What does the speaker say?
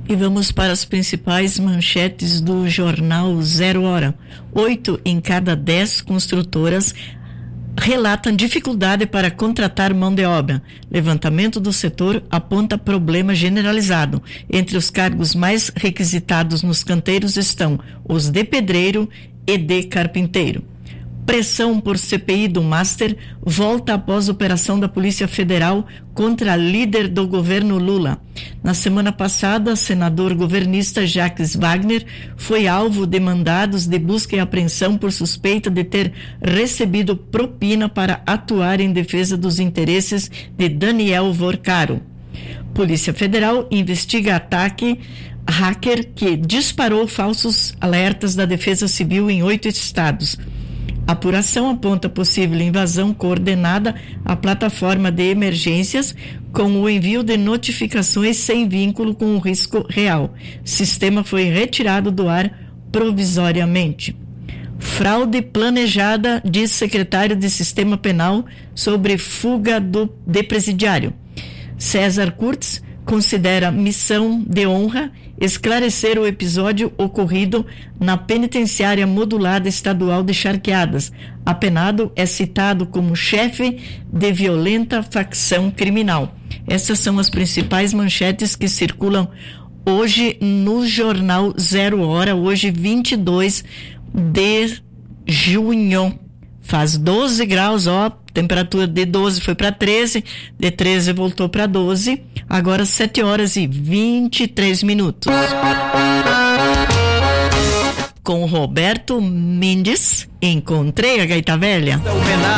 E vamos para as principais manchetes do jornal Zero Hora. 8 em cada 10 construtoras relatam dificuldade para contratar mão de obra. Levantamento do setor aponta problema generalizado. Entre os cargos mais requisitados nos canteiros estão os de pedreiro e de carpinteiro. Pressão por CPI do Master volta após operação da Polícia Federal contra a líder do governo Lula. Na semana passada, senador governista Jacques Wagner foi alvo de mandados de busca e apreensão por suspeita de ter recebido propina para atuar em defesa dos interesses de Daniel Vorcaro. Polícia Federal investiga ataque hacker que disparou falsos alertas da Defesa Civil em 8 estados. A apuração aponta possível invasão coordenada à plataforma de emergências com o envio de notificações sem vínculo com o risco real. O sistema foi retirado do ar provisoriamente. Fraude planejada, diz secretário de Sistema Penal sobre fuga de presidiário. César Kurtz considera missão de honra esclarecer o episódio ocorrido na penitenciária modulada estadual de Charqueadas. Apenado é citado como chefe de violenta facção criminal. Essas são as principais manchetes que circulam hoje no jornal Zero Hora, hoje 22 de junho. Faz 12 graus, temperatura de 12 foi para 13, de 13 voltou para 12, agora 7 horas e 23 minutos. Com Roberto Mendes, encontrei a Gaita Velha.